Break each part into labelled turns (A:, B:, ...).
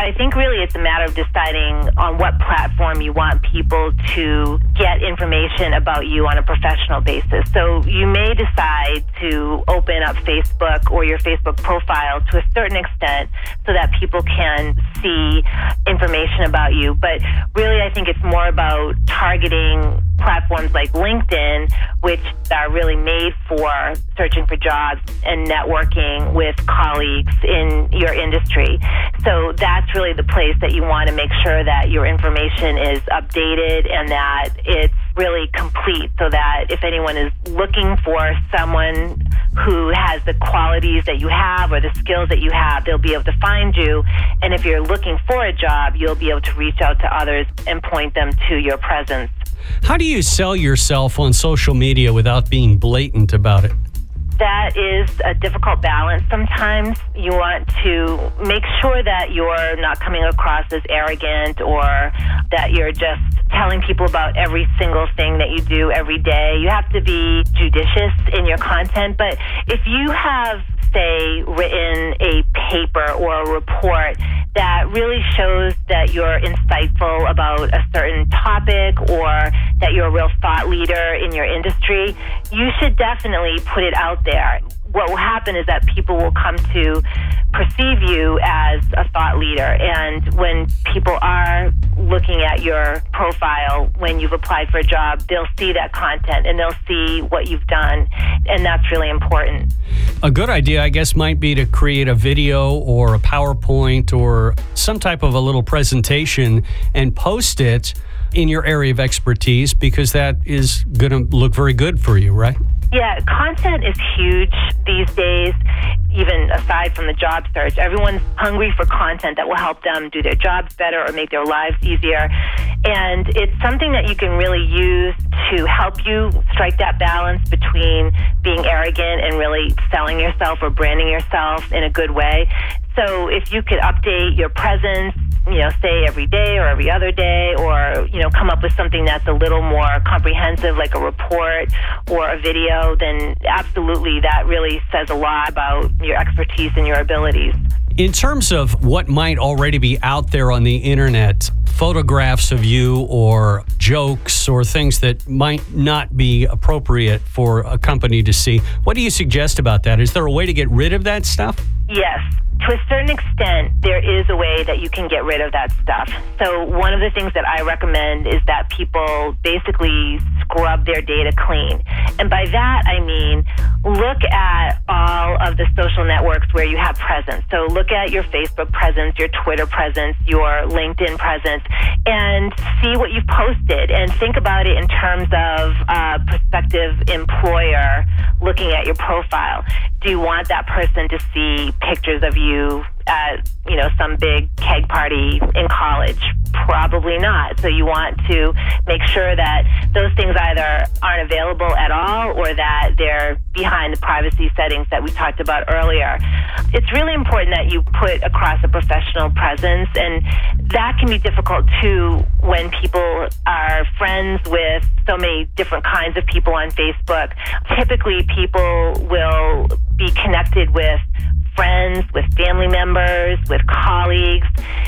A: I think really it's a matter of deciding on what platform you want people to get information about you on a professional basis. So you may decide to open up Facebook or your Facebook profile to a certain extent so that people can see information about you. But really, I think it's more about targeting platforms like LinkedIn, which are really made for searching for jobs and networking with colleagues in your industry. So that's really the place that you want to make sure that your information is updated and that it's really complete, so that if anyone is looking for someone who has the qualities that you have or the skills that you have, they'll be able to find you. And if you're looking for a job, you'll be able to reach out to others and point them to your presence.
B: How do you sell yourself on social media without being blatant about it?
A: That is a difficult balance. Sometimes you want to make sure that you're not coming across as arrogant or that you're just telling people about every single thing that you do every day. You have to be judicious in your content. But if you have, say, written a paper or a report that really shows that you're insightful about a certain topic or that you're a real thought leader in your industry, you should definitely put it out there. What will happen is that people will come to perceive you as a thought leader. And when people are looking at your profile, when you've applied for a job, they'll see that content and they'll see what you've done. And that's really important.
B: A good idea, I guess, might be to create a video or a PowerPoint or some type of a little presentation and post it in your area of expertise, because that is going to look very good for you, right?
A: Yeah, content is huge these days, even aside from the job search. Everyone's hungry for content that will help them do their jobs better or make their lives easier. And it's something that you can really use to help you strike that balance between being arrogant and really selling yourself or branding yourself in a good way. So if you could update your presence, say every day or every other day, or, come up with something that's a little more comprehensive, like a report or a video, then absolutely that really says a lot about your expertise and your abilities.
B: In terms of what might already be out there on the internet, photographs of you or jokes or things that might not be appropriate for a company to see, what do you suggest about that? Is there a way to get rid of that stuff?
A: Yes. To a certain extent, there is a way that you can get rid of that stuff. So one of the things that I recommend is that people basically scrub their data clean. And by that, I mean, look at all of the social networks where you have presence. So look at your Facebook presence, your Twitter presence, your LinkedIn presence, and see what you've posted and think about it in terms of a prospective employer looking at your profile. Do you want that person to see pictures of you at, some big keg party in college? Probably not. So you want to make sure that those things either aren't available at all or that they're behind the privacy settings that we talked about earlier. It's really important that you put across a professional presence, and that can be difficult too when people are friends with so many different kinds of people on Facebook. Typically, people will be connected with friends, with family members, with colleagues.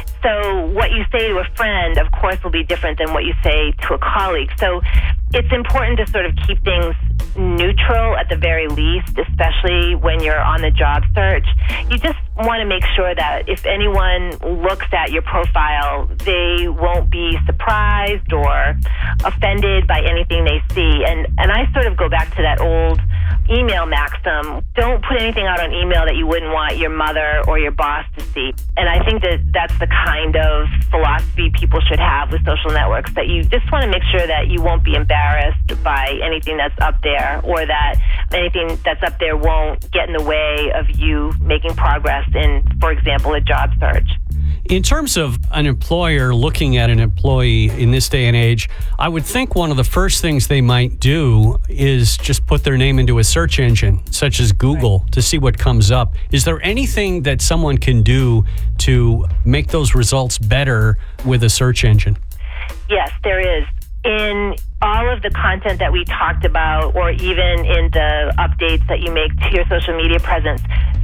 A: So what you say to a friend, of course, will be different than what you say to a colleague. So it's important to sort of keep things neutral at the very least, especially when you're on the job search. You just want to make sure that if anyone looks at your profile, they won't be surprised or offended by anything they see. And I sort of go back to that old email maxim. Don't put anything out on email that you wouldn't want your mother or your boss to see. And I think that that's the kind of philosophy people should have with social networks, that you just want to make sure that you won't be embarrassed by anything that's up there, or that anything that's up there won't get in the way of you making progress in, for example, a job search.
B: In terms of an employer looking at an employee in this day and age, I would think one of the first things they might do is just put their name into a search engine, such as Google, to see what comes up. Is there anything that someone can do to make those results better with a search engine?
A: Yes, there is. In all of the content that we talked about, or even in the updates that you make to your social media presence,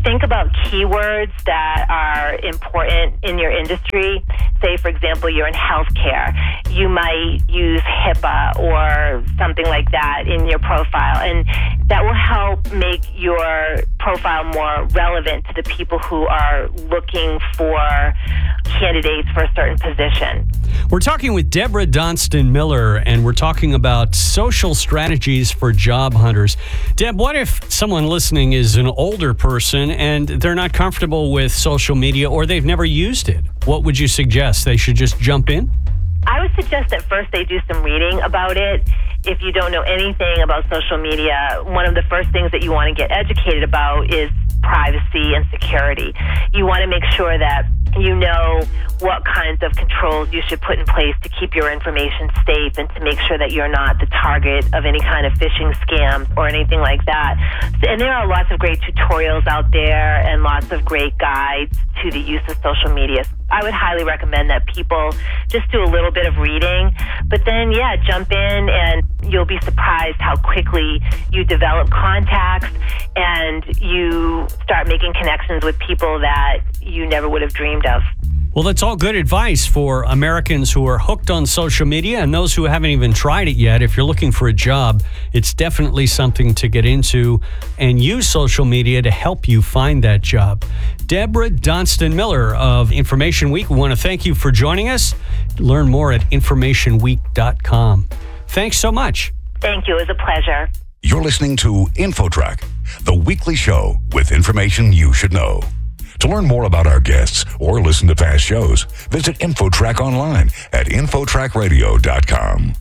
A: think about keywords that are important in your industry. Say, for example, you're in healthcare. You might use HIPAA or something like that in your profile, and that will help make your profile more relevant to the people who are looking for candidates for a certain position.
B: We're talking with Deborah Donston Miller, and we're talking about social strategies for job hunters. Deb, what if someone listening is an older person and they're not comfortable with social media or they've never used it? What would you suggest? They should just jump in?
A: I would suggest that first they do some reading about it. If you don't know anything about social media, one of the first things that you want to get educated about is privacy and security. You want to make sure that you know what kinds of controls you should put in place to keep your information safe and to make sure that you're not the target of any kind of phishing scam or anything like that. And there are lots of great tutorials out there and lots of great guides to the use of social media. I would highly recommend that people just do a little bit of reading, but then, jump in, and you'll be surprised how quickly you develop contacts and you start making connections with people that you never would have dreamed of.
B: Well, that's all good advice for Americans who are hooked on social media and those who haven't even tried it yet. If you're looking for a job, it's definitely something to get into and use social media to help you find that job. Deborah Donston Miller of Information Week, we want to thank you for joining us. Learn more at informationweek.com. Thanks so much.
A: Thank you. It was a pleasure.
C: You're listening to InfoTrack, the weekly show with information you should know. To learn more about our guests or listen to past shows, visit InfoTrack online at infotrackradio.com.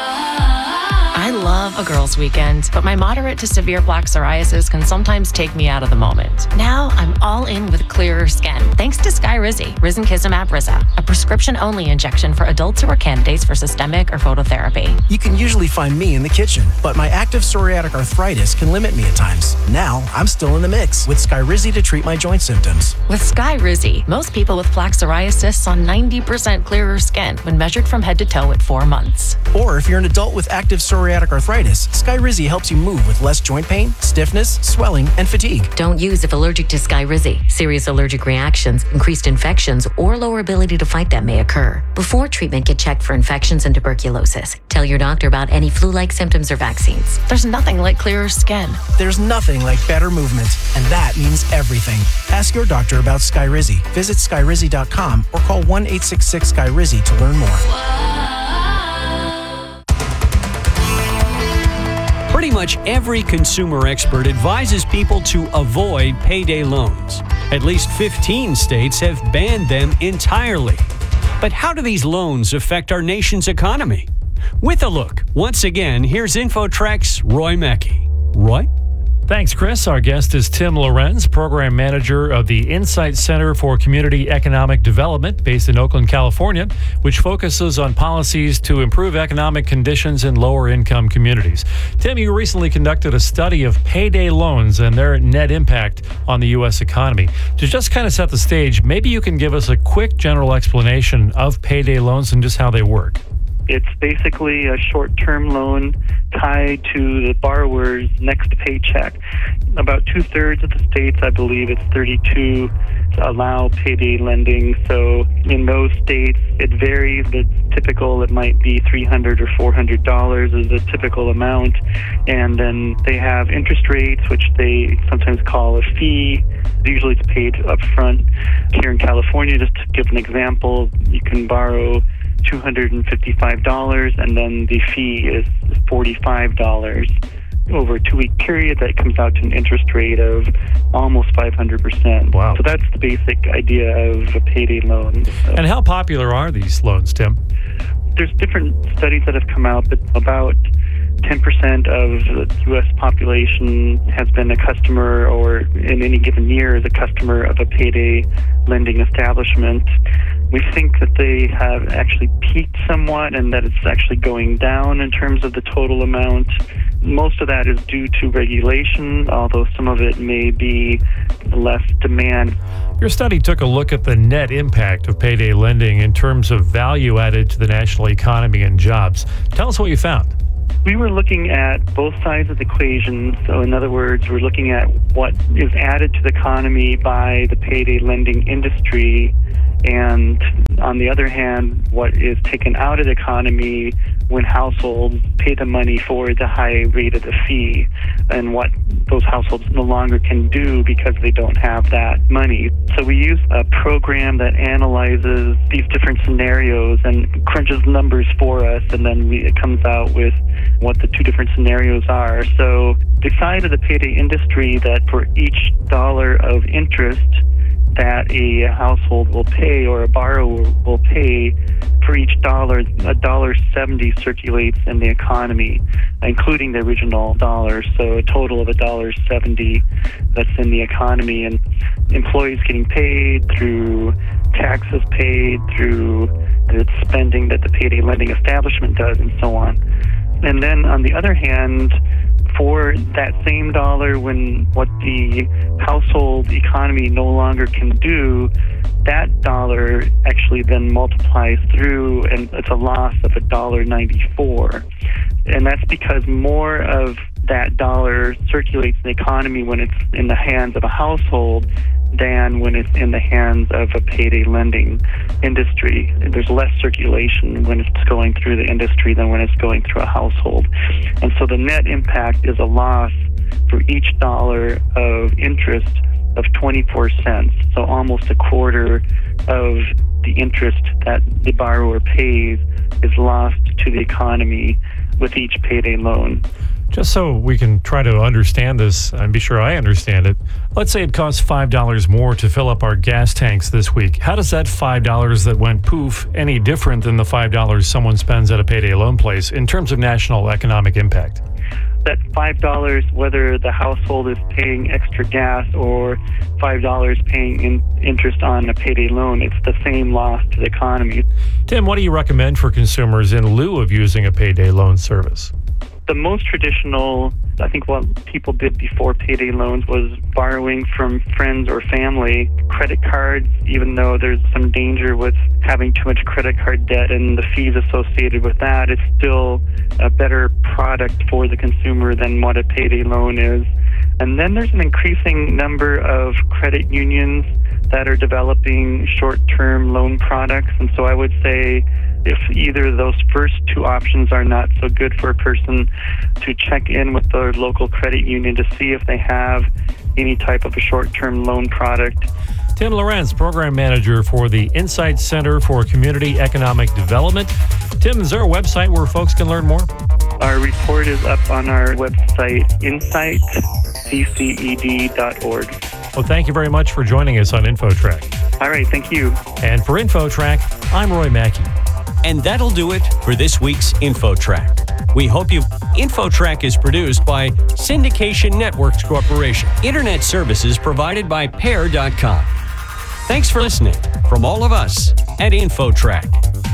D: I love a girls' weekend, but my moderate to severe plaque psoriasis can sometimes take me out of the moment. Now I'm all in with clearer skin, thanks to Skyrizi, risankizumab Riza, a prescription-only injection for adults who are candidates for systemic or phototherapy.
E: You can usually find me in the kitchen, but my active psoriatic arthritis can limit me at times. Now I'm still in the mix with Skyrizi to treat my joint symptoms.
D: With Skyrizi, most people with plaque psoriasis saw 90% clearer skin when measured from head to toe at 4 months.
E: Or if you're an adult with active psoriatic arthritis, Skyrizi helps you move with less joint pain, stiffness, swelling, and fatigue.
F: Don't use if allergic to Skyrizi. Serious allergic reactions, increased infections, or lower ability to fight them may occur. Before treatment, get checked for infections and tuberculosis. Tell your doctor about any flu-like symptoms or vaccines.
D: There's nothing like clearer skin.
E: There's nothing like better movement, and that means everything. Ask your doctor about Skyrizi. Visit skyrizi.com or call 1-866-SKYRIZI to learn more.
B: Pretty much every consumer expert advises people to avoid payday loans. At least 15 states have banned them entirely. But how do these loans affect our nation's economy? With a look, once again, here's InfoTrack's Roy Mackey. Roy?
G: Thanks, Chris. Our guest is Tim Lorenz, Program Manager of the Insight Center for Community Economic Development based in Oakland, California, which focuses on policies to improve economic conditions in lower-income communities. Tim, you recently conducted a study of payday loans and their net impact on the U.S. economy. To just kind of set the stage, maybe you can give us a quick general explanation of payday loans and just how they work.
H: It's basically a short-term loan tied to the borrower's next paycheck. About 2/3 of the states, I believe it's 32, allow payday lending. So in those states, it varies. It's typical. It might be $300 or $400 is the typical amount. And then they have interest rates, which they sometimes call a fee. Usually it's paid up front. Here in California, just to give an example, you can borrow $255, and then the fee is $45. Over a 2-week period, that comes out to an interest rate of almost 500%.
G: Wow.
H: So that's the basic idea of a payday loan. So
G: And how popular are these loans, Tim?
H: there's different studies that have come out, but about 10% of the U.S. population has been a customer, or in any given year is a customer of a payday lending establishment. We think that they have actually peaked somewhat and that it's actually going down in terms of the total amount. Most of that is due to regulation, although some of it may be less demand.
G: Your study took a look at the net impact of payday lending in terms of value added to the national economy and jobs. Tell us what you found.
H: We were looking at both sides of the equation. So in other words, we're looking at what is added to the economy by the payday lending industry, and on the other hand, what is taken out of the economy when households pay the money for the high rate of the fee, and what those households no longer can do because they don't have that money. So we use a program that analyzes these different scenarios and crunches numbers for us, and then it comes out with what the two different scenarios are. So the side of the payday industry that for each dollar of interest that a household will pay or a borrower will pay, for each dollar, $1.70 circulates in the economy, including the original dollar. So a total of $1.70 that's in the economy, and employees getting paid through taxes paid, through the spending that the payday lending establishment does, and so on. And then on the other hand, for that same dollar, when what the household economy no longer can do, that dollar actually then multiplies through, and it's a loss of $1.94. And that's because more of that dollar circulates in the economy when it's in the hands of a household than when it's in the hands of a payday lending industry. There's less circulation when it's going through the industry than when it's going through a household. And so the net impact is a loss for each dollar of interest of 24 cents, so almost a quarter of the interest that the borrower pays is lost to the economy with each payday loan.
G: Just so we can try to understand this and be sure I understand it, let's say it costs $5 more to fill up our gas tanks this week. How does that $5 that went poof any different than the $5 someone spends at a payday loan place in terms of national economic impact?
H: That $5, whether the household is paying extra gas or $5 paying interest on a payday loan, it's the same loss to the economy.
G: Tim, what do you recommend for consumers in lieu of using a payday loan service?
H: The most traditional, I think what people did before payday loans was borrowing from friends or family. Credit cards, even though there's some danger with having too much credit card debt and the fees associated with that, it's still a better product for the consumer than what a payday loan is. And then there's an increasing number of credit unions that are developing short-term loan products. And so I would say if either of those first two options are not so good for a person, to check in with their local credit union to see if they have any type of a short-term loan product.
G: Tim Lorenz, Program Manager for the Insight Center for Community Economic Development. Tim, is there a website where folks can learn more?
H: Our report is up on our website, insightcced.org.
G: Well, thank you very much for joining us on InfoTrack.
H: All right, thank you.
G: And for InfoTrack, I'm Roy Mackey.
B: And that'll do it for this week's InfoTrack. We hope you... InfoTrack is produced by Syndication Networks Corporation. Internet services provided by Pair.com. Thanks for listening from all of us at InfoTrack.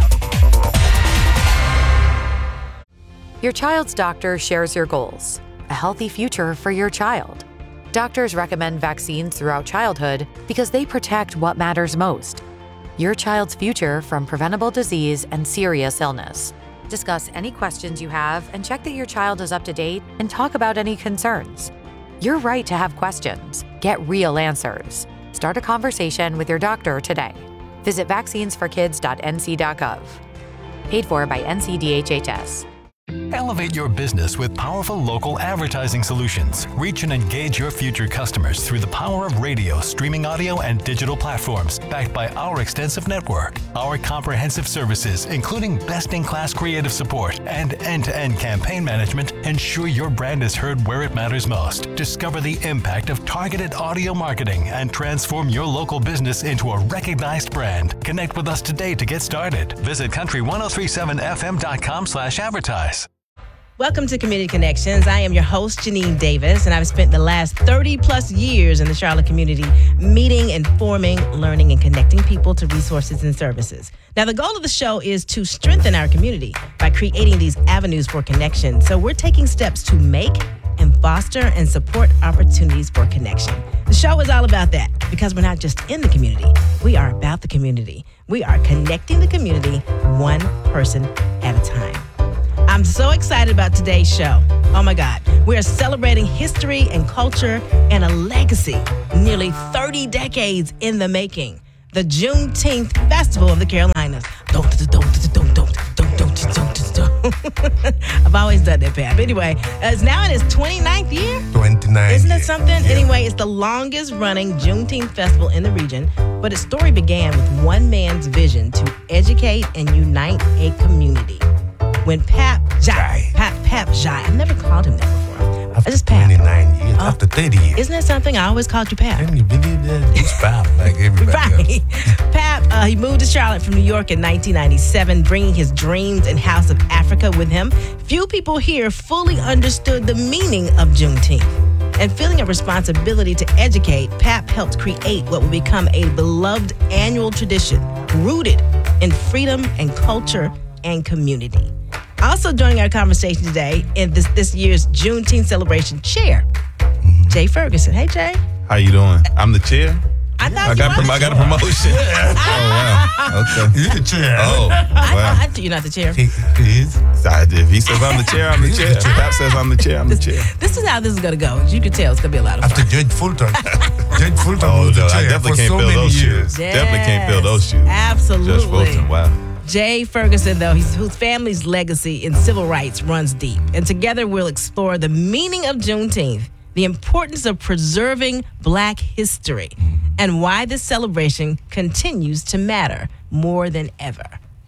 D: Your child's doctor shares your goals. A healthy future for your child. Doctors recommend vaccines throughout childhood because they protect what matters most. Your child's future from preventable disease and serious illness. Discuss any questions you have and check that your child is up to date and talk about any concerns. You're right to have questions. Get real answers. Start a conversation with your doctor today. Visit vaccinesforkids.nc.gov. Paid for by NCDHHS.
I: Elevate your business with powerful local advertising solutions. Reach and engage your future customers through the power of radio, streaming audio, and digital platforms, backed by our extensive network. Our comprehensive services, including best-in-class creative support and end-to-end campaign management, ensure your brand is heard where it matters most. Discover the impact of targeted audio marketing and transform your local business into a recognized brand. Connect with us today to get started. Visit country1037fm.com/advertise.
J: Welcome to Community Connections. I am your host, Janine Davis, and I've spent the last 30 plus years in the Charlotte community meeting, informing, learning, and connecting people to resources and services. Now, the goal of the show is to strengthen our community by creating these avenues for connection. So we're taking steps to make and foster and support opportunities for connection. The show is all about that because we're not just in the community. We are about the community. We are connecting the community one person at a time. I'm so excited about today's show. Oh my God. We are celebrating history and culture and a legacy nearly 30 decades in the making. The Juneteenth Festival of the Carolinas. I've always done that, Pap. Anyway, it's now in its 29th year.
K: 29.
J: Isn't it something? Yeah. Anyway, it's the longest running Juneteenth festival in the region, but its story began with one man's vision to educate and unite a community. When Pap Jai, I've never called him that before.
K: After
J: just Pap.
K: 29 years, after 30 years.
J: Isn't that something? I always called you Pap.
K: Can you believe that? He's Pap, like everybody else.
J: Pap, he moved to Charlotte from New York in 1997, bringing his dreams and House of Africa with him. Few people here fully understood the meaning of Juneteenth. And feeling a responsibility to educate, Pap helped create what will become a beloved annual tradition rooted in freedom and culture and community. Also joining our conversation today in this year's Juneteenth celebration chair, Jay Ferguson. Hey, Jay.
L: How you doing? I'm the chair.
J: I got
L: a promotion. Oh, wow. Okay.
K: You're the chair.
L: Oh, wow.
J: You're not the chair.
K: He is.
L: If he says I'm the chair, I'm the chair. If Pap says I'm the chair, I'm the chair.
J: This is how this is going to go. As you can tell, it's going to be a lot of fun.
K: After Judge Fulton. Judge Fulton
L: Oh,
K: was the
L: no,
K: chair
L: I definitely
K: for
L: can't
K: so
L: fill
K: many
L: those
K: years.
L: shoes. Definitely can't fill those shoes.
J: Absolutely.
L: Judge Fulton, wow.
J: Jay Ferguson, though, whose family's legacy in civil rights runs deep. And together we'll explore the meaning of Juneteenth, the importance of preserving Black history, and why this celebration continues to matter more than ever.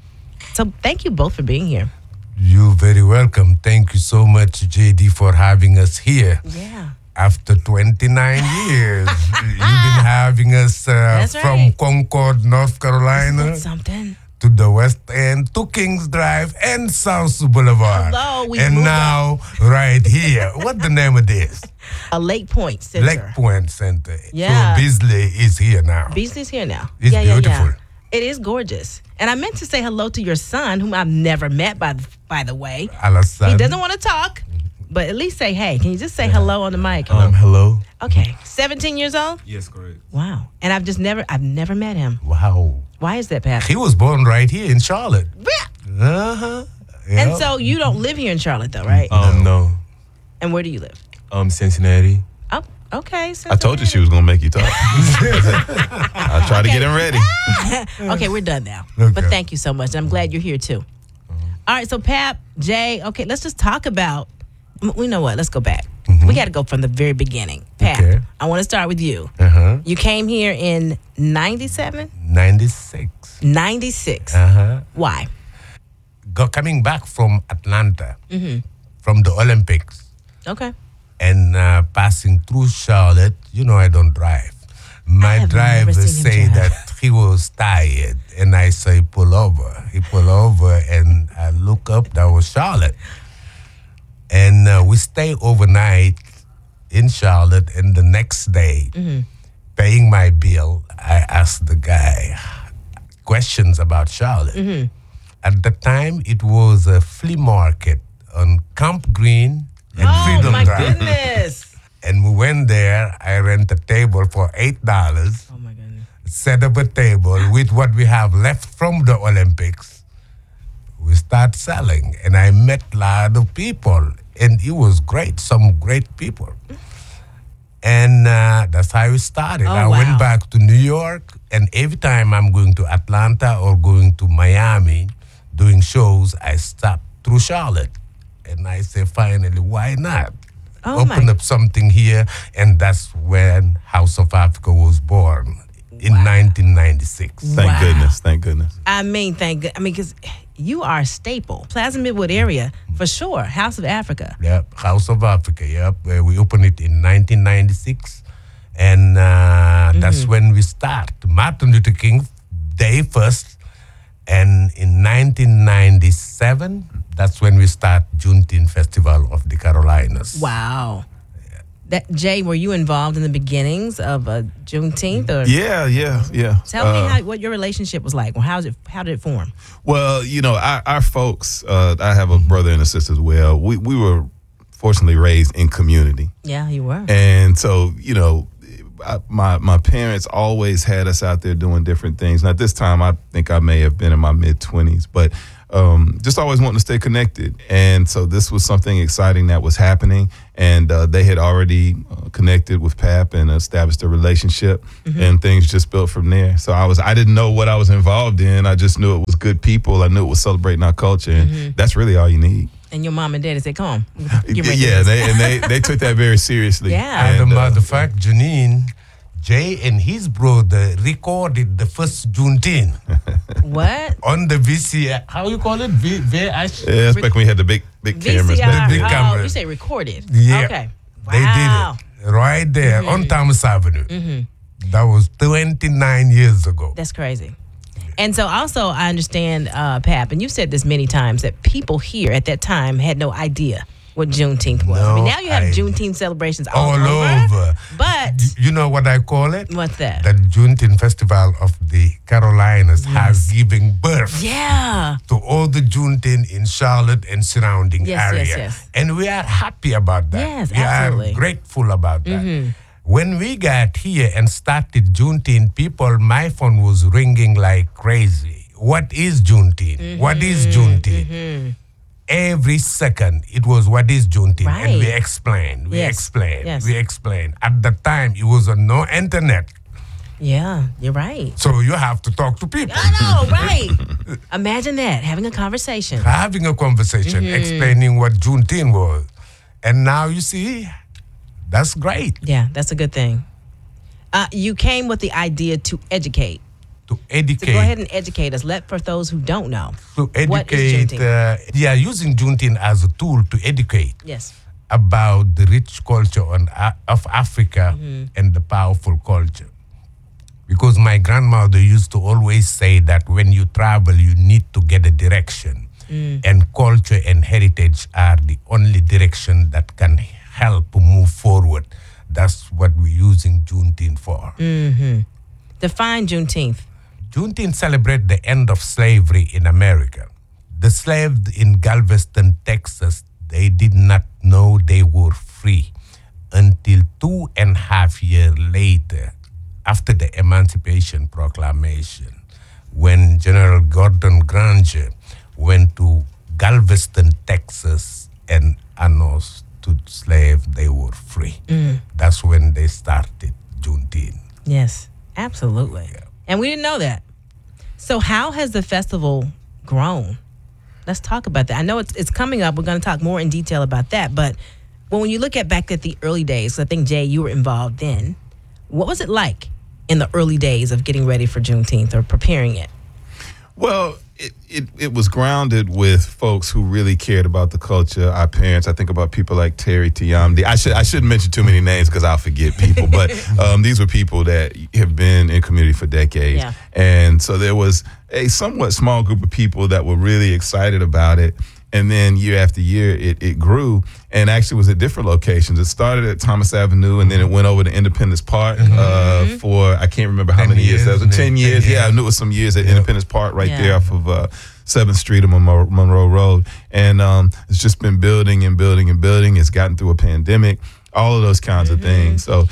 J: So thank you both for being here.
K: You're very welcome. Thank you so much, JD, for having us here.
J: Yeah.
K: After 29 years, you've been having us from Concord, North Carolina.
J: Isn't that something?
K: To the West End, to Kings Drive, and South Boulevard.
J: Hello,
K: and now, right here. What's the name of this?
J: A Lake Point Center.
K: Lake Point Center.
J: Yeah.
K: So Beasley is here now.
J: Beasley's here now.
K: It's beautiful.
J: Yeah. It is gorgeous. And I meant to say hello to your son, whom I've never met, by the way.
K: Alassane.
J: He doesn't want to talk, but at least say hey. Can you just say hello on the mic?
K: Hello.
J: Okay. 17 years old?
L: Yes, correct.
J: Wow. And I've never met him.
K: Wow.
J: Why is that, Pat?
K: He was born right here in Charlotte.
J: Yeah.
K: Yep.
J: And so you don't live here in Charlotte, though, right?
M: No.
J: And where do you live?
M: Cincinnati.
J: Oh, okay.
L: I told you she was going to make you talk. I tried to get him ready.
J: Okay, we're done now.
K: Okay.
J: But thank you so much. I'm glad you're here, too. All right, so Pap, Jay, okay, let's just talk about, you know what, let's go back. We got to go from the very beginning. Pap,
K: Okay.
J: I want to start with you. You came here in 97?
K: 96.
J: 96. Why?
K: Coming back from Atlanta, from the Olympics,
J: Okay.
K: and passing through Charlotte, I don't drive. My
J: have
K: driver
J: never seen him
K: say
J: drive.
K: that he was tired, and I say pull over. He pull over, and I look up. That was Charlotte, and we stay overnight in Charlotte. And the next day, paying my bill, I asked the guy questions about Charlotte. At the time, it was a flea market on Camp Green and Freedom
J: my
K: Drive.
J: goodness.
K: And we went there. I rent a table for $8.
J: Oh, my goodness.
K: Set up a table with what we have left from the Olympics. We start selling, and I met a lot of people, and it was great. Some great people. And that's how it started. I went back to New York, and every time I'm going to Atlanta or going to Miami doing shows, I stop through Charlotte. And I say, finally, why not? Open up something here, and that's when House of Africa was born in 1996.
L: Thank goodness.
J: I mean, because you are a staple. Plaza Midwood area, for sure. House of Africa.
K: Yep, House of Africa, yep. We opened it in 1996, and that's when we start. Martin Luther King Day first, and in 1997, that's when we start Juneteenth Festival of the Carolinas.
J: Wow. Jay, were you involved in the beginnings of Juneteenth? Or?
L: Yeah.
J: Tell me what your relationship was like. Well, how did it form?
L: Well, our folks, I have a brother and a sister as well. We were fortunately raised in community.
J: Yeah, you were.
L: And so, my parents always had us out there doing different things. Now, at this time, I think I may have been in my mid-20s, but just always wanting to stay connected. And so this was something exciting that was happening. And they had already connected with Pap and established a relationship, and things just built from there. So I didn't know what I was involved in. I just knew it was good people. I knew it was celebrating our culture, and that's really all you need.
J: And your mom and daddy said, come on.
L: Yeah, they took that very seriously.
J: Yeah.
K: As a matter of fact, Janine, Jay and his brother recorded the first Juneteenth.
J: What?
K: On the VCR. How you call it? VHS?
L: Yeah, that's back when we had the big cameras.
J: VCR.
K: Big camera.
J: You say recorded.
K: Yeah.
J: Okay.
K: They
J: Wow.
K: did it right there on Thomas Avenue. That was 29 years ago.
J: That's crazy. And so also I understand, Pap, and you've said this many times, that people here at that time had no idea what Juneteenth was. I mean, now you have Juneteenth celebrations all over. But
K: you know what I call it?
J: What's that?
K: The Juneteenth Festival of the Carolinas has given birth to all the Juneteenth in Charlotte and surrounding area.
J: Yes.
K: And we are happy about that.
J: Yes,
K: we
J: absolutely.
K: are grateful about that. When we got here and started Juneteenth, my phone was ringing like crazy. What is Juneteenth? What is Juneteenth? Every second, it was what is Juneteenth, and we explained, we explained. At the time, it was on no internet.
J: Yeah, you're right.
K: So you have to talk to people.
J: I know, right? Imagine that, having a conversation.
K: Having a conversation, explaining what Juneteenth was. And now you see, that's great.
J: Yeah, that's a good thing. You came with the idea to educate.
K: To educate.
J: So go ahead and educate us. For those who don't know.
K: To educate.
J: What is Juneteenth?
K: Using Juneteenth as a tool to educate.
J: Yes.
K: About the rich culture of Africa and the powerful culture. Because my grandmother used to always say that when you travel, you need to get a direction. And culture and heritage are the only direction that can help move forward. That's what we're using Juneteenth for.
J: Define Juneteenth.
K: Juneteenth celebrates the end of slavery in America. The slaves in Galveston, Texas, they did not know they were free until 2.5 years later, after the Emancipation Proclamation, when General Gordon Granger went to Galveston, Texas, and announced to slaves they were free. That's when they started Juneteenth.
J: Yes, absolutely. Yeah. And we didn't know that. So how has the festival grown? Let's talk about that. I know it's coming up. We're going to talk more in detail about that. But when you look back at the early days, I think, Jay, you were involved then. What was it like in the early days of getting ready for Juneteenth or preparing it?
L: Well, it was grounded with folks who really cared about the culture. Our parents, I think about people like Terry Tiamdi. I shouldn't mention too many names because I'll forget people, but these were people that have been in community for decades. Yeah. And so there was a somewhat small group of people that were really excited about it. And then year after year, it grew and actually was at different locations. It started at Thomas Avenue and then it went over to Independence Park for, I can't remember how many years. That was 10 years. Yeah, I knew it was some years at Independence Park right there off of 7th Street and Monroe Road. And it's just been building and building and building. It's gotten through a pandemic, all of those kinds of things. So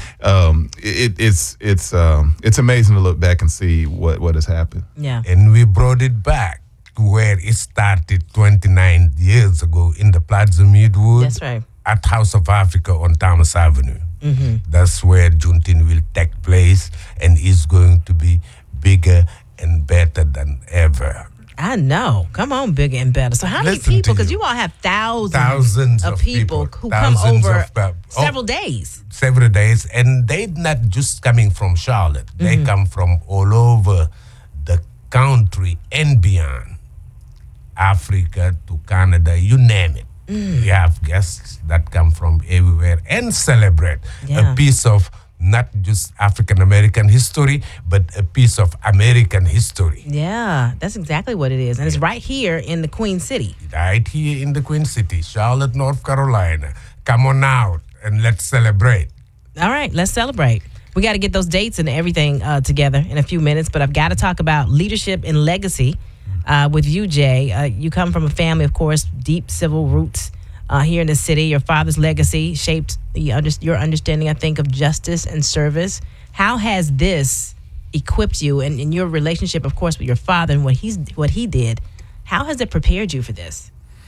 L: it's amazing to look back and see what has happened.
J: Yeah.
K: And we brought it back to where it started 29 years ago in the Plaza Midwood.
J: That's right.
K: At House of Africa on Thomas Avenue. That's where Juneteenth will take place and is going to be bigger and better than ever.
J: I know. Come on, bigger and better. So how many people? Because you all have thousands of people who come over several days.
K: Several days. And they're not just coming from Charlotte. They come from all over the country and beyond. Africa to Canada, you name it. We have guests that come from everywhere and celebrate a piece of not just African American history, but a piece of American history.
J: Yeah, that's exactly what it is. And it's right here in the Queen City.
K: Right here in the Queen City, Charlotte, North Carolina. Come on out and let's celebrate.
J: All right, let's celebrate. We got to get those dates and everything together in a few minutes, but I've got to talk about leadership and legacy. With you, Jay. You come from a family, of course, deep civil roots here in the city. Your father's legacy shaped your understanding, I think, of justice and service. How has this equipped you and in your relationship, of course, with your father and what he did? How has it prepared you for this?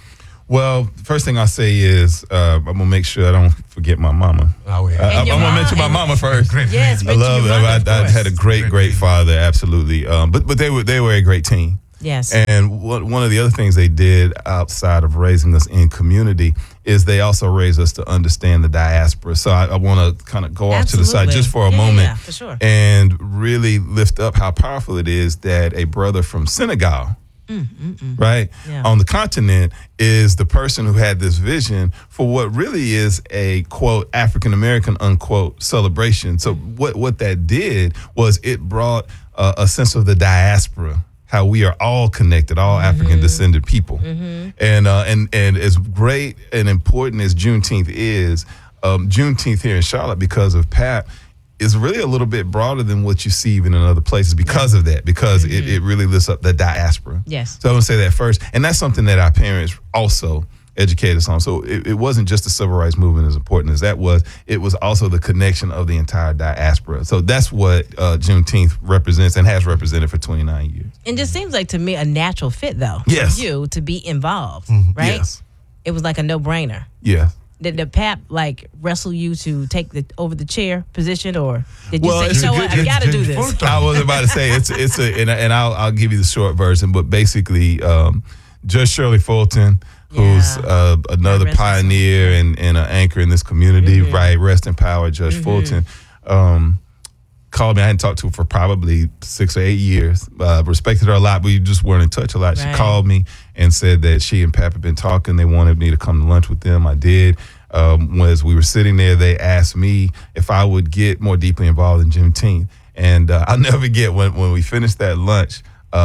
L: Well, first thing I say is I'm gonna make sure I don't forget my mama.
K: Oh, yeah.
L: I'm gonna mention my mama first.
J: Yes,
L: I love it. I had a great father, absolutely. But they were a great team.
J: Yes.
L: And one of the other things they did outside of raising us in community is they also raised us to understand the diaspora. So I want to kind of go off to the side just for a moment,
J: for sure.
L: and really lift up how powerful it is that a brother from Senegal, right, on the continent, is the person who had this vision for what really is a, quote, African American, unquote, celebration. So what that did was it brought a sense of the diaspora, how we are all connected, all African descended people. And as great and important as Juneteenth is, Juneteenth here in Charlotte, because of Pap, is really a little bit broader than what you see even in other places because of that, because it really lifts up the diaspora.
J: Yes.
L: So I want to say that first. And that's something that our parents also educate us on. So it wasn't just the civil rights movement as important as that was. It was also the connection of the entire diaspora. So that's what Juneteenth represents and has represented for 29 years.
J: And just seems like to me a natural fit, though,
L: Yes.
J: for you to be involved, right?
L: Yes.
J: It was like a no-brainer.
L: Yeah.
J: Did the Pap wrestle you to take over the chair position, or did you say,
L: it's
J: you know what, I got to do this?
L: I was about to say and I'll give you the short version, but basically, Judge Shirley Fulton, who's another pioneer and an anchor in this community, right? Rest in power, Judge Fulton. Called me. I hadn't talked to her for probably 6 or 8 years. Respected her a lot, but we just weren't in touch a lot. She called me and said that she and Pap had been talking. They wanted me to come to lunch with them. I did. As we were sitting there, they asked me if I would get more deeply involved in Juneteenth. And I'll never forget when we finished that lunch,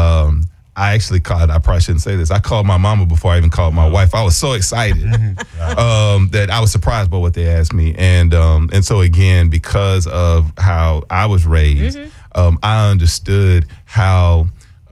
L: I actually called, I probably shouldn't say this, I called my mama before I even called my wife. I was so excited that I was surprised by what they asked me. And so again, because of how I was raised, I understood how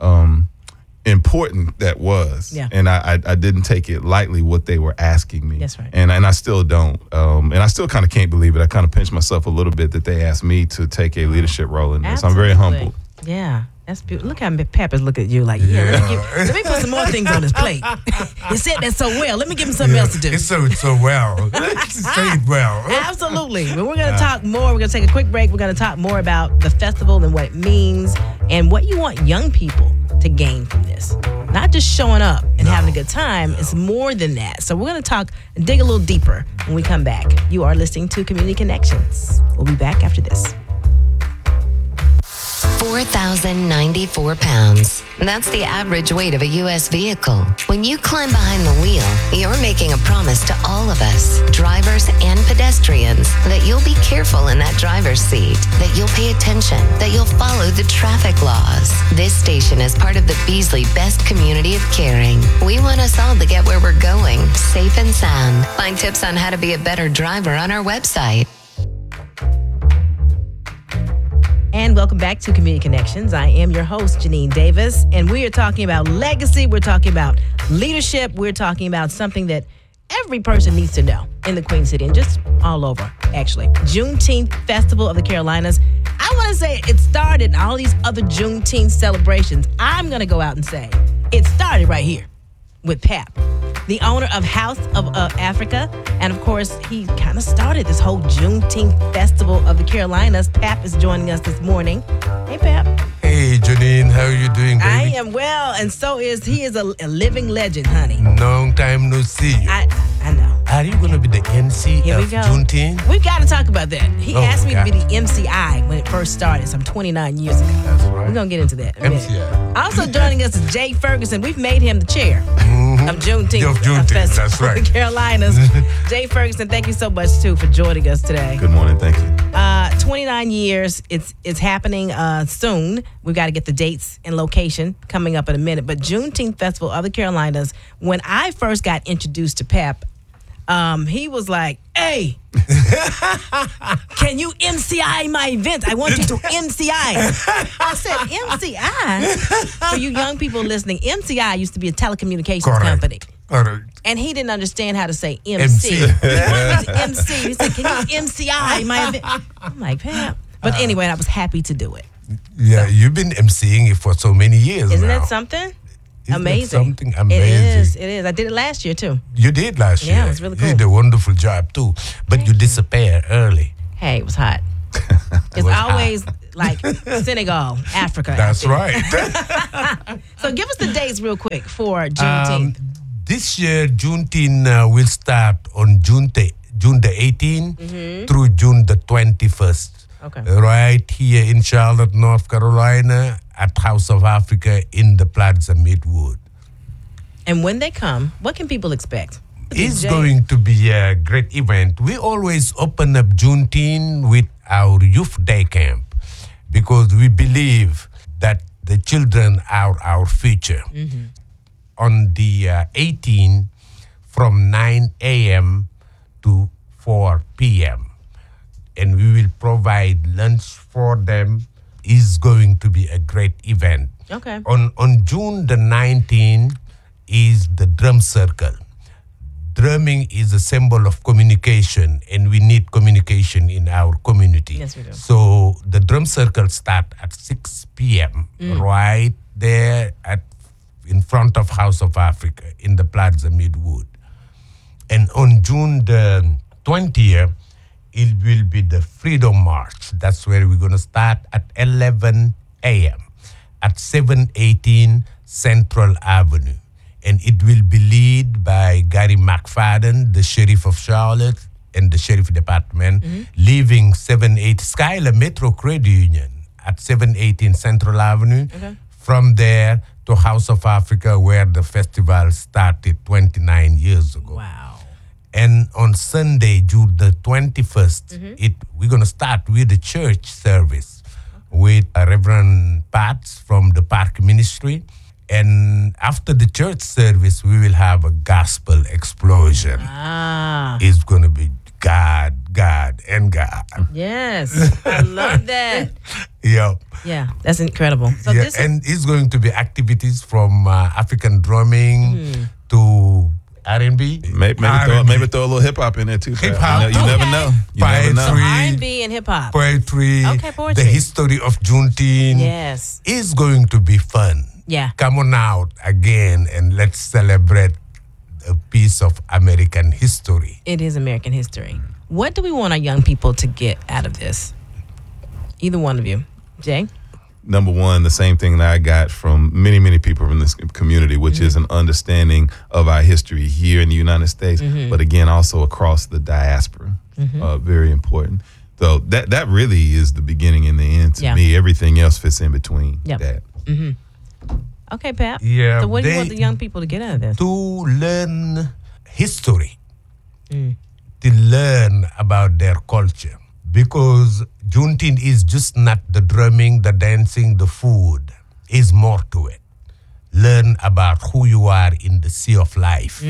L: important that was.
J: Yeah.
L: And I didn't take it lightly what they were asking me.
J: That's right.
L: And I still don't. And I still kind of can't believe it. I kind of pinch myself a little bit that they asked me to take a leadership role in this. I'm very humbled.
J: Yeah. That's beautiful. Look how Pap is looking at you like, let me put some more things on his plate. He said that so well. Let me give him something else to do.
K: It's so well. Say it well.
J: Absolutely. But we're going to talk more. We're going to take a quick break. We're going to talk more about the festival and what it means and what you want young people to gain from this. Not just showing up and having a good time. It's more than that. So we're going to talk and dig a little deeper when we come back. You are listening to Community Connections. We'll be back after this.
F: 4,094 pounds. That's the average weight of a U.S. vehicle. When you climb behind the wheel, you're making a promise to all of us, drivers and pedestrians, that you'll be careful in that driver's seat, that you'll pay attention, that you'll follow the traffic laws. This station is part of the Beasley Best Community of Caring. We want us all to get where we're going, safe and sound. Find tips on how to be a better driver on our website.
J: And welcome back to Community Connections. I am your host, Janine Davis, and we are talking about legacy. We're talking about leadership. We're talking about something that every person needs to know in the Queen City and just all over, actually. Juneteenth Festival of the Carolinas. I want to say it started all these other Juneteenth celebrations. I'm going to go out and say it started right here with Pap, the owner of House of Africa. And of course, he kind of started this whole Juneteenth Festival of the Carolinas. Pap is joining us this morning. Hey, Pap.
K: Hey, Janine, how are you doing, baby?
J: I am well, and so is he. Is a living legend, honey.
K: Long time no see you.
J: I know.
K: Are you going to be the MC
J: Here
K: of
J: we go.
K: Juneteenth?
J: We've got to talk about that. He
K: Oh,
J: asked me
K: God.
J: to be the MCI when it first started, some 29 years ago.
K: That's right.
J: We're going to get into that in a minute.
K: MCI.
J: Also joining us is Jay Ferguson. We've made him the chair of Juneteenth.
K: Of Juneteenth,
J: Festival
K: that's right.
J: in the Carolinas. Jay Ferguson, thank you so much, too, for joining us today.
L: Good morning. Thank you.
J: 29 years. It's happening soon. We've got to get the dates and location coming up in a minute. But Juneteenth Festival of the Carolinas, when I first got introduced to Pap, he was like, hey, can you MCI my event? I want you to MCI. I said, MCI? For you young people listening, MCI used to be a telecommunications company.
K: Correct.
J: And he didn't understand how to say MC. He wanted me to MC. He said, can you MCI my event? I'm like, Pap, But anyway, I was happy to do it.
K: Yeah, you've been emceeing it for so many years
J: Isn't
K: now.
J: that something?
K: Isn't
J: Amazing.
K: that something amazing?
J: It is. I did it last year too.
K: You did last year.
J: Yeah, it was really
K: You did
J: cool.
K: a wonderful job too. But you disappeared early.
J: Hey, it was hot. It's
K: was
J: always like Senegal, Africa.
K: That's
J: out there.
K: right.
J: So give us the dates real quick for Juneteenth.
K: This year, Juneteenth will start on June the 18th through June the 21st.
J: Okay.
K: Right here in Charlotte, North Carolina, at House of Africa in the Plaza Midwood.
J: And when they come, what can people expect?
K: It's going to be a great event. We always open up Juneteenth with our youth day camp because we believe that the children are our future. On the 18th, from 9 a.m. to 4 p.m. And we will provide lunch for them. It's going to be a great event.
J: Okay.
K: On June the 19th is the drum circle. Drumming is a symbol of communication, and we need communication in our community.
J: Yes, we do.
K: So the drum circle start at 6 p.m. right there in front of House of Africa in the Plaza Midwood. And on June the 20th, it will be the Freedom March. That's where we're going to start at 11 a.m. at 718 Central Avenue. And it will be led by Gary McFadden, the Sheriff of Charlotte, and the Sheriff Department, leaving 78 Schuyler Metro Credit Union at 718 Central Avenue. From there to House of Africa, where the festival started 29 years ago.
J: Wow.
K: And on Sunday, June the 21st, we're going to start with the church service with Reverend Pats from the Park Ministry. And after the church service, we will have a gospel explosion. It's going to be God, and God.
J: Yes. I love that.
K: Yeah.
J: Yeah, that's incredible. So
K: Yeah,
J: this is,
K: and it's going to be activities from African drumming to R&B.
L: Maybe throw a little hip hop in there too. Pat.
K: Hip-hop.
L: You never know. You never know.
J: R&B and hip hop.
K: Poetry,
J: Okay, poetry.
K: the history of Juneteenth.
J: Yes.
K: Is going to be fun.
J: Yeah.
K: Come on out again and let's celebrate a piece of American history.
J: It is American history. What do we want our young people to get out of this? Either one of you. Jay?
L: Number one, the same thing that I got from many, many people from this community, which is an understanding of our history here in the United States, but again, also across the diaspora. Very important. So that really is the beginning and the end to me. Everything else fits in between that.
J: Okay, Pat.
K: Yeah,
J: So what do you want the young people to get out of this?
K: To learn history, to learn about their culture. Because Juneteenth is just not the drumming, the dancing, the food. Is more to it. Learn about who you are in the sea of life.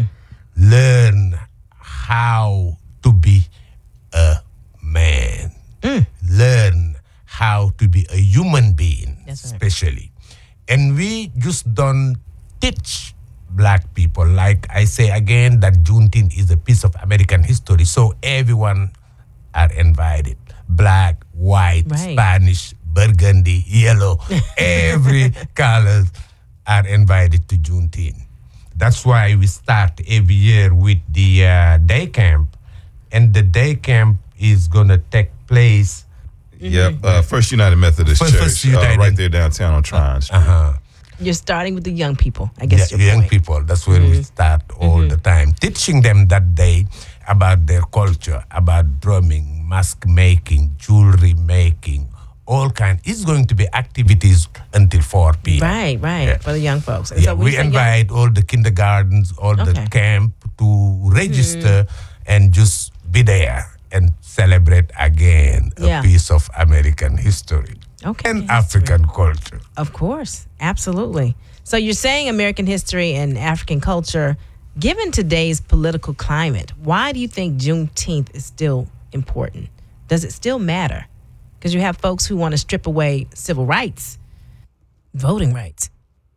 K: Learn how to be a man. Learn how to be a human being, especially. And we just don't teach black people. Like I say again, that Juneteenth is a piece of American history. So everyone are invited. Black, white, Spanish, burgundy, yellow, every colors are invited to Juneteenth. That's why we start every year with the day camp. And the day camp is going to take place.
L: First United Methodist
K: First
L: Church,
K: United.
L: right there downtown on Tryon Street.
J: You're starting with the young people, I guess.
K: Yeah, young people. That's where we start all the time. Teaching them that day about their culture, about drumming, mask making, jewelry making, all kind. It's going to be activities until 4 p.m.
J: Right, for the young folks. And
K: Yeah,
J: so when
K: we
J: you say young-
K: invite all the kindergartens, all the camp to register and just be there and celebrate again a piece of American history and African culture.
J: Of course, absolutely. So you're saying American history and African culture, given today's political climate, why do you think Juneteenth is still important? Does it still matter? Because you have folks who want to strip away civil rights, voting rights,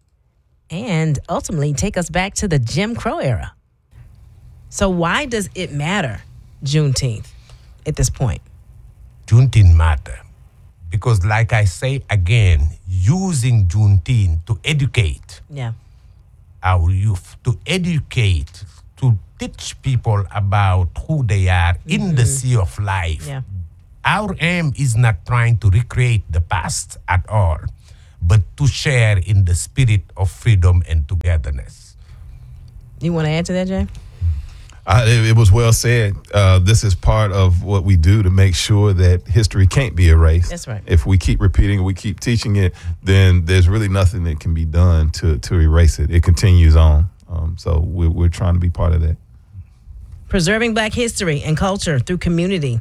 J: and ultimately take us back to the Jim Crow era. So why does it matter, Juneteenth, at this point?
K: Juneteenth matter. Because like I say again, using Juneteenth to educate our youth, to educate, to teach people about who they are in the sea of life.
J: Yeah.
K: Our aim is not trying to recreate the past at all, but to share in the spirit of freedom and togetherness.
J: You want to add to that, Jay?
L: It was well said. This is part of what we do to make sure that history can't be erased.
J: That's right.
L: If we keep repeating it, we keep teaching it, then there's really nothing that can be done to erase it. It continues on. So we're trying to be part of that.
J: Preserving Black history and culture through community.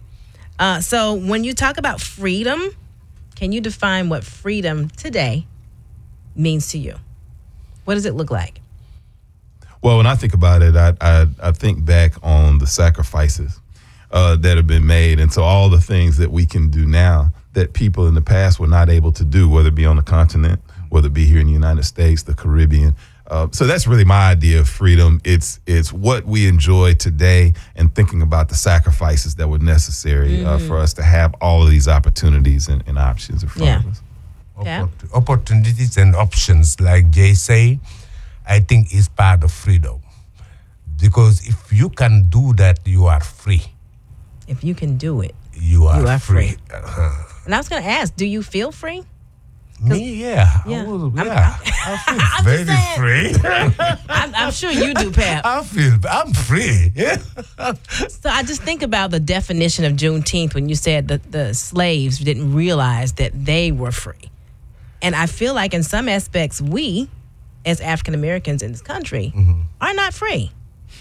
J: So when you talk about freedom, can you define what freedom today means to you? What does it look like?
L: Well, when I think about it, I think back on the sacrifices that have been made, and so all the things that we can do now that people in the past were not able to do, whether it be on the continent, whether it be here in the United States, the Caribbean. So that's really my idea of freedom. It's what we enjoy today, and thinking about the sacrifices that were necessary for us to have all of these opportunities and options in front of us.
J: Yeah.
K: Opportunities and options, like Jay say, I think is part of freedom. Because if you can do that, you are free.
J: If you can do it,
K: you are free.
J: And I was going to ask, do you feel free?
K: Me, yeah.
J: Yeah.
K: I feel very free.
J: I'm sure you do, Pap.
K: I'm free. Yeah.
J: So I just think about the definition of Juneteenth when you said that the slaves didn't realize that they were free. And I feel like in some aspects, we, as African Americans in this country, are not free.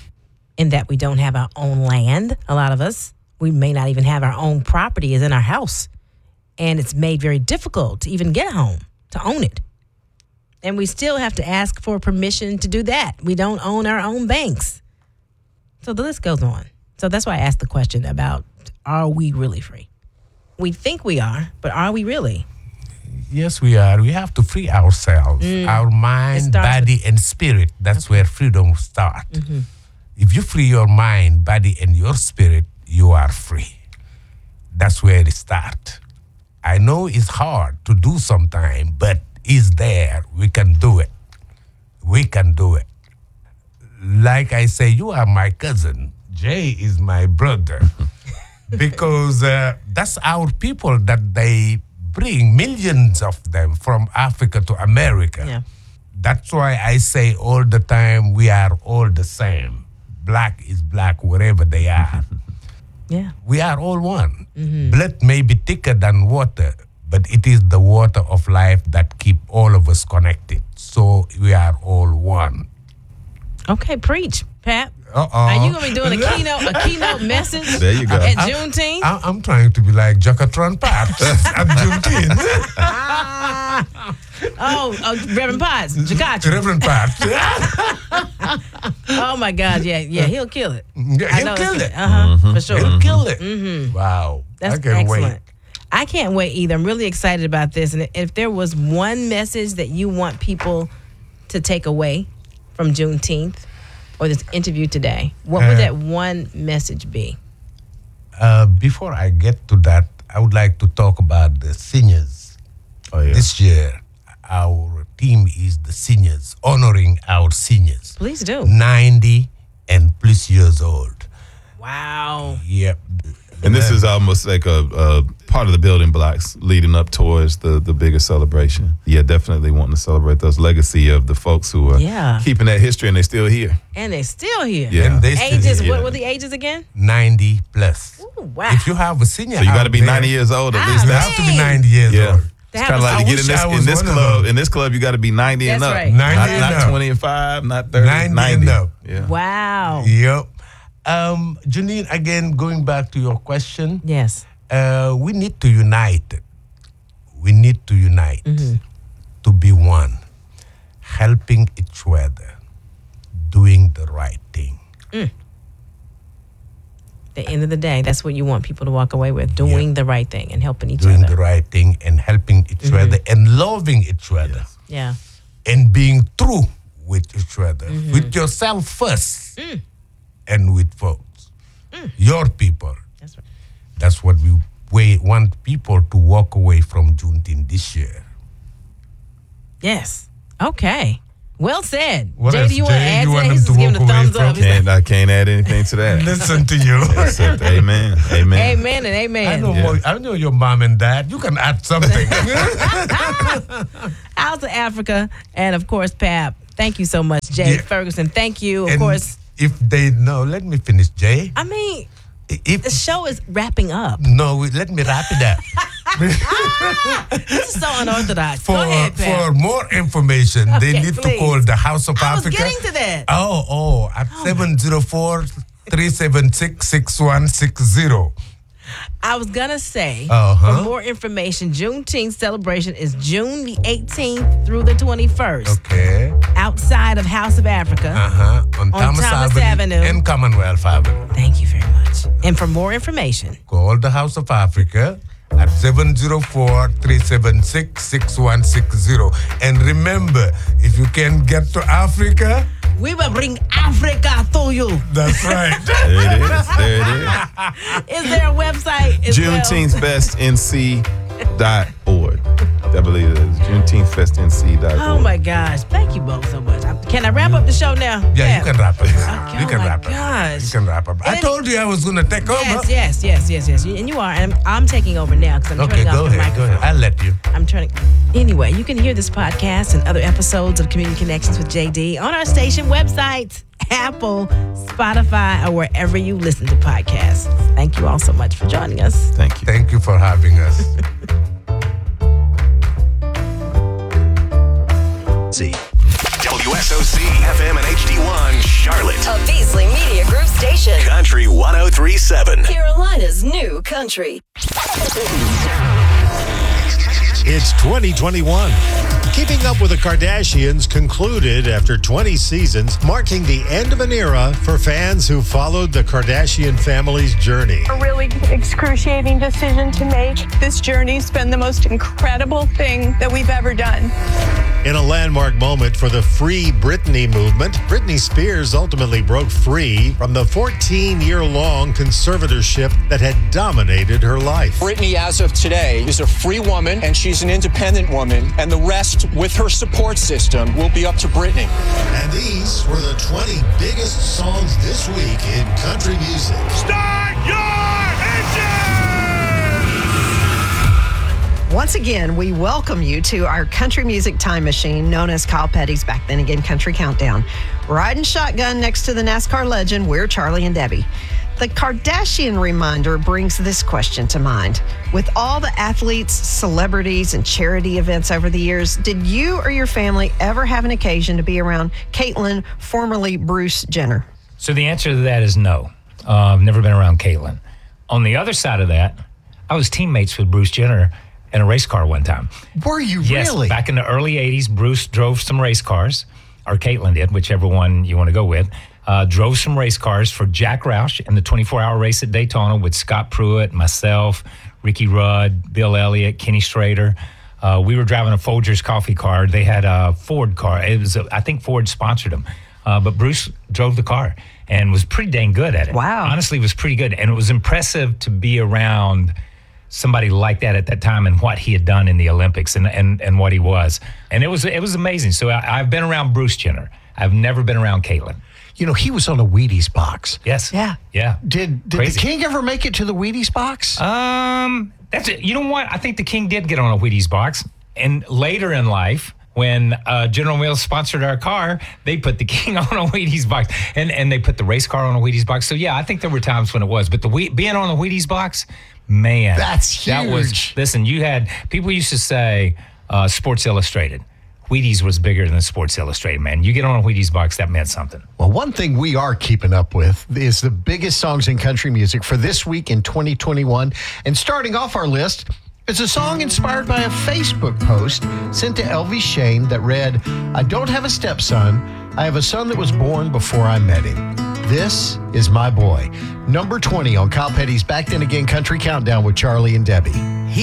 J: In that we don't have our own land, a lot of us. We may not even have our own property as in our house. And it's made very difficult to even get a home, to own it. And we still have to ask for permission to do that. We don't own our own banks. So the list goes on. So that's why I asked the question about, are we really free? We think we are, but are we really?
K: Yes, we are. We have to free ourselves, our mind, body, and spirit. That's where freedom starts. If you free your mind, body, and your spirit, you are free. That's where it starts. I know it's hard to do sometimes, but it's there. We can do it. We can do it. Like I say, you are my cousin. Jay is my brother. Because that's our people that they bring, millions of them from Africa to America.
J: Yeah.
K: That's why I say all the time, we are all the same. Black is black wherever they are.
J: Yeah.
K: We are all one. Blood may be thicker than water, but it is the water of life that keep all of us connected. So we are all one.
J: Okay, preach, Pat. Are you gonna be doing a keynote message?
L: There you go.
J: At Juneteenth?
K: I'm trying to be like Jacatron Pat at Juneteenth.
J: Reverend Potts, Jakachi.
K: Reverend Pat.
J: Oh my God, yeah, he'll kill it.
K: Yeah, he'll kill it.
J: For sure.
K: He'll kill it. Wow.
J: That's
K: I can't
J: excellent.
K: wait.
J: I can't wait either. I'm really excited about this. And if there was one message that you want people to take away from Juneteenth or this interview today, what would that one message be?
K: Before I get to that, I would like to talk about the seniors.
L: Oh, yeah.
K: This year, our theme is the seniors, honoring our seniors.
J: Please do.
K: 90 and plus years old.
J: Wow.
K: Yep.
L: And this is almost like a part of the building blocks leading up towards the bigger celebration. Yeah, definitely wanting to celebrate those legacy of the folks who are keeping that history, and they're still here.
J: And they're still here.
L: Yeah.
K: And they still
J: Ages,
K: here.
J: what were the ages again?
K: 90 plus.
J: Ooh, wow.
K: If you have a senior,
L: So you got to be
K: out
L: 90
K: there,
L: years old at
J: Ah,
L: least.
K: You have to be 90 years
L: Yeah.
K: old.
L: It's kind of like to get
K: I wish
L: in this
K: one of
L: club.
K: them.
L: In this club, you got to be 90 and
J: That's
L: up.
J: right.
K: 90 and
L: Not
K: up.
L: 25, not 30,
K: 90 and up.
L: Yeah.
J: Wow.
K: Yep. Janine, again, going back to your question.
J: Yes.
K: We need to unite. We need to unite to be one, helping each other, doing the right thing.
J: At the end of the day, that's what you want people to walk away with, doing the right thing and helping each
K: Doing
J: other.
K: the right thing and helping each other and loving each other
J: Yeah.
K: and being true with each other, with yourself first and with folks, your people.
J: That's right.
K: That's what we want people to walk away from Juneteenth this year.
J: Yes. Okay. Well said.
K: What
J: Jay,
K: else,
J: do you want to
K: Jay?
J: add
K: You
J: to
K: want
J: that?
K: them
J: He's
K: to
J: just giving a
K: walk away
J: thumbs up.
K: from-
J: He's like,
L: I can't add anything to that.
K: Listen to you.
L: Except amen. Amen.
J: amen and amen.
K: I know your mom and dad. You can add something.
J: House of Africa, and of course, Pap. Thank you so much, Jay
K: Yeah.
J: Ferguson. Thank you, of
K: And
J: course.
K: if they know, let me finish, Jay.
J: I mean,
K: If
J: the show is wrapping up.
K: no, let me wrap it up.
J: This is so unorthodox.
K: For
J: Go ahead, Pap.
K: for more information, they
J: Okay,
K: need
J: please.
K: to call the House of
J: I was
K: Africa.
J: getting to that.
K: At 704-376-6160.
J: I was going to say,
K: Uh-huh.
J: for more information, Juneteenth celebration is June the 18th through the 21st.
K: Okay.
J: Outside of House of Africa.
K: On Thomas Avenue and Commonwealth Avenue.
J: Thank you very much. And for more information,
K: Call the House of Africa at 704-376-6160. And remember, if you can get to Africa,
J: we will bring Africa to you.
K: that's right.
L: There it is. There it
J: Is there a website
L: is.
J: as well?
L: JuneteenthFestNC.org. I believe it is. JuneteenthFestNC.org.
J: Oh my gosh. Thank you both so much. Can I wrap up the show now?
K: Yeah, you can wrap it. You
J: Oh
K: can
J: my
K: wrap it.
J: gosh.
K: You can wrap up. I told you I was going to take over.
J: Yes. And you are. And I'm taking over now because I'm
K: Okay,
J: turning
K: go
J: off the
K: ahead. Go
J: microphone.
K: ahead. I'll let you.
J: I'm turning. Anyway, you can hear this podcast and other episodes of Community Connections with JD on our station websites, Apple, Spotify, or wherever you listen to podcasts. Thank you all so much for joining us.
L: Thank you.
K: Thank you for having us.
M: WSOC FM and HD1 Charlotte.
N: A Beasley Media Group station.
M: Country 1037.
N: Carolina's new country.
O: It's 2021. Keeping Up with the Kardashians concluded after 20 seasons, marking the end of an era for fans who followed the Kardashian family's journey.
P: A really excruciating decision to make. This journey's been the most incredible thing that we've ever done.
O: In a landmark moment for the Free Britney movement, Britney Spears ultimately broke free from the 14-year-long conservatorship that had dominated her life.
Q: Britney, as of today, is a free woman, and she's an independent woman, and the rest, with her support system, will be up to Britney.
O: And these were the 20 biggest songs this week in country music.
R: Start your engine!
S: Once again, we welcome you to our country music time machine known as Kyle Petty's Back Then Again Country Countdown. Riding shotgun next to the NASCAR legend, we're Charlie and Debbie. The Kardashian reminder brings this question to mind. With all the athletes, celebrities, and charity events over the years, did you or your family ever have an occasion to be around Caitlyn, formerly Bruce Jenner?
T: So the answer to that is no. I've never been around Caitlyn. On the other side of that, I was teammates with Bruce Jenner in a race car one time.
O: Were you
T: Yes,
O: really?
T: back in the early 80s, Bruce drove some race cars, or Caitlyn did, whichever one you want to go with. Drove some race cars for Jack Roush in the 24-hour race at Daytona with Scott Pruitt, myself, Ricky Rudd, Bill Elliott, Kenny Strader. We were driving a Folgers coffee car. They had a Ford car. It was, I think Ford sponsored them. But Bruce drove the car and was pretty dang good at it.
S: Wow.
T: Honestly, was pretty good. And it was impressive to be around somebody like that at that time and what he had done in the Olympics and what he was. And it was amazing. So I've been around Bruce Jenner. I've never been around Caitlyn.
O: You know, he was on a Wheaties box.
T: Yes.
S: Yeah.
T: Yeah.
O: Did the King ever make it to the Wheaties box?
T: That's it. You know what? I think the King did get on a Wheaties box. And later in life, when General Mills sponsored our car, they put the King on a Wheaties box. And they put the race car on a Wheaties box. So, yeah, I think there were times when it was. But being on a Wheaties box, man.
O: That's huge.
T: That was, listen, people used to say Sports Illustrated. Wheaties was bigger than Sports Illustrated, man. You get on a Wheaties box, that meant something.
O: Well, one thing we are keeping up with is the biggest songs in country music for this week in 2021. And starting off our list is a song inspired by a Facebook post sent to Elvie Shane that read, "I don't have a stepson. I have a son that was born before I met him. This is my boy." Number 20 on Kyle Petty's Back Then Again Country Countdown with Charlie and Debbie.